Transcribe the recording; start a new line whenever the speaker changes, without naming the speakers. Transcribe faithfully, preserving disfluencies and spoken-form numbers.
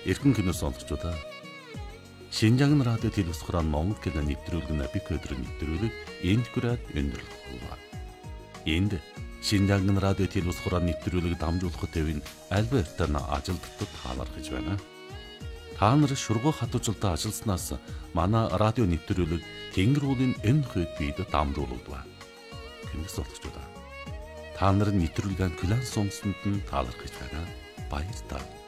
Эрхэн кино сонсогчдоо Шинжаан радио телевиз хураан Монгол кино нэвтрүүлэг нь бик өдрөөр нэвтрүүлэг энд хүрээд өндөрлөхгүй. Энд Шинжаан радио телевиз хураан нэвтрүүлэг дамжуулахад төвийн Альбертын ажилтнууд таалархаж байна. Та нар шургуу хатуужилтаа ажилласнаас манай радио нэвтрүүлэг Тэнгэр уулын энэ хэд бид дамжуулдаг. Кино сонсогчдоо та нарын нэвтрүүлгийн класс сонсонд нь таалархаж байна. Баярлалаа.